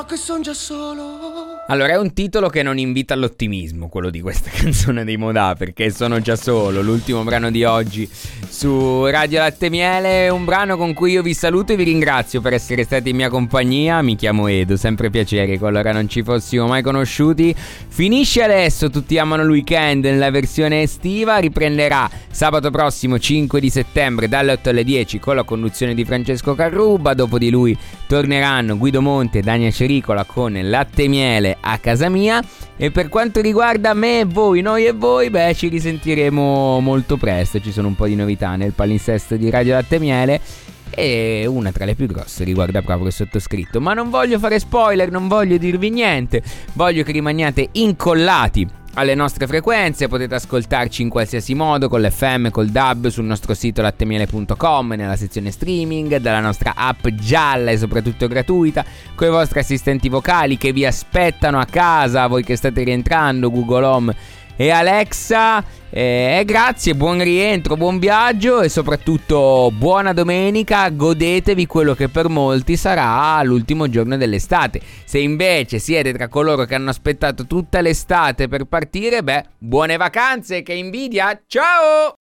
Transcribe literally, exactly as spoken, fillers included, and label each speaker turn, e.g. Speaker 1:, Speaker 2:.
Speaker 1: Che son già solo.
Speaker 2: Allora, è un titolo che non invita all'ottimismo, quello di questa canzone dei Modà, perché sono già solo, l'ultimo brano di oggi su Radio Latte Miele, un brano con cui io vi saluto e vi ringrazio per essere stati in mia compagnia. Mi chiamo Edo, sempre piacere, qualora non ci fossimo mai conosciuti. Finisce adesso Tutti amano il weekend nella versione estiva, riprenderà sabato prossimo cinque di settembre dalle otto alle dieci con la conduzione di Francesco Carruba. Dopo di lui torneranno Guido Monte e Dania Cericola con Latte Miele a casa mia. E per quanto riguarda me e voi, noi e voi, beh, ci risentiremo molto presto. Ci sono un po' di novità nel palinsesto di Radio Latte Miele e una tra le più grosse riguarda proprio il sottoscritto. Ma non voglio fare spoiler, non voglio dirvi niente, voglio che rimaniate incollati alle nostre frequenze. Potete ascoltarci in qualsiasi modo, con l'F M, col D A B, sul nostro sito lattemiele punto com, nella sezione streaming, dalla nostra app gialla e soprattutto gratuita, con i vostri assistenti vocali che vi aspettano a casa, voi che state rientrando, Google Home e Alexa. E grazie, buon rientro, buon viaggio e soprattutto buona domenica. Godetevi quello che per molti sarà l'ultimo giorno dell'estate. Se invece siete tra coloro che hanno aspettato tutta l'estate per partire, beh, buone vacanze, che invidia, ciao!